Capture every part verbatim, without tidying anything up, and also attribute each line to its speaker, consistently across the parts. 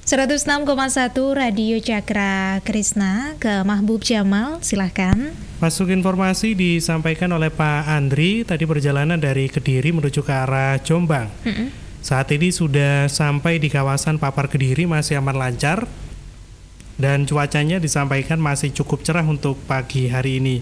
Speaker 1: seratus enam koma satu Radio Cakra Krisna ke Mahbub Jamal, silahkan.
Speaker 2: Masuk informasi disampaikan oleh Pak Andri, tadi perjalanan dari Kediri menuju ke arah Jombang. Mm-mm. Saat ini sudah sampai di kawasan Papar Kediri, masih aman lancar. Dan cuacanya disampaikan masih cukup cerah untuk pagi hari ini.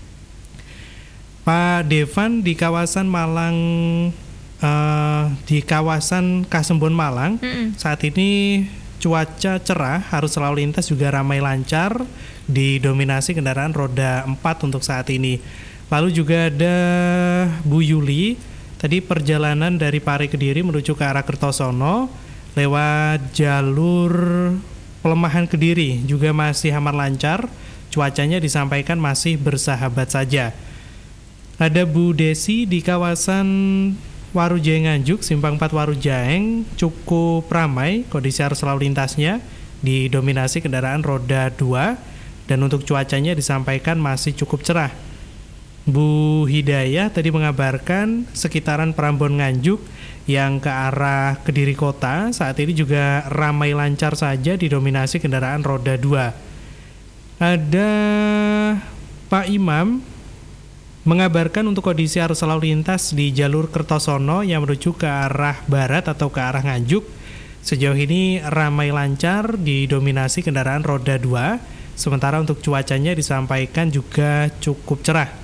Speaker 2: Pak Devan di kawasan Malang, uh, di kawasan Kasembon Malang, mm-mm. saat ini cuaca cerah, arus lalu lintas juga ramai lancar, didominasi kendaraan roda empat untuk saat ini. Lalu juga ada Bu Yuli, tadi perjalanan dari Pare Kediri menuju ke arah Kertosono lewat jalur Pelemahan Kediri juga masih aman lancar, cuacanya disampaikan masih bersahabat saja. Ada Bu Desi di kawasan Warujaeng Nganjuk, Simpang empat Warujaeng cukup ramai, kondisi arus lalu lintasnya didominasi kendaraan roda dua dan untuk cuacanya disampaikan masih cukup cerah. Bu Hidayah tadi mengabarkan sekitaran Prambon Nganjuk yang ke arah Kediri Kota saat ini juga ramai lancar saja, didominasi kendaraan roda dua. Ada Pak Imam mengabarkan untuk kondisi arus lalu lintas di jalur Kertosono yang menuju ke arah barat atau ke arah Nganjuk. Sejauh ini ramai lancar, didominasi kendaraan roda dua, sementara untuk cuacanya disampaikan juga cukup cerah.